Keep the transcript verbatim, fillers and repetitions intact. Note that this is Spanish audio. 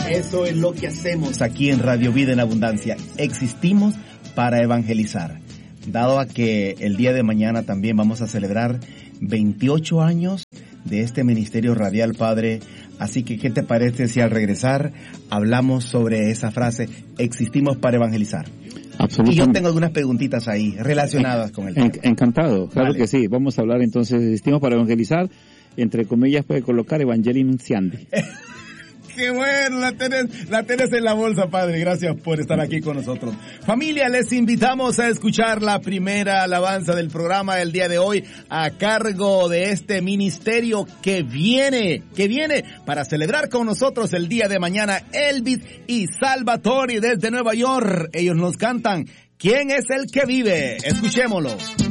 Eso es lo que hacemos aquí en Radio Vida en Abundancia. Existimos para evangelizar. Dado a que el día de mañana también vamos a celebrar veintiocho años de este ministerio radial, Padre. Así que, ¿qué te parece si al regresar hablamos sobre esa frase, existimos para evangelizar? Absolutamente. Y yo tengo algunas preguntitas ahí relacionadas con el tema. Encantado, claro vale. que sí. Vamos a hablar entonces, existimos para evangelizar, entre comillas puede colocar Evangelim Nunciandi. ¡Qué bueno! La tenés, la tenés en la bolsa, Padre. Gracias por estar aquí con nosotros. Familia, les invitamos a escuchar la primera alabanza del programa del día de hoy a cargo de este ministerio que viene, que viene para celebrar con nosotros el día de mañana, Elvis y Salvatore desde Nueva York. Ellos nos cantan ¿Quién es el que vive? Escuchémoslo.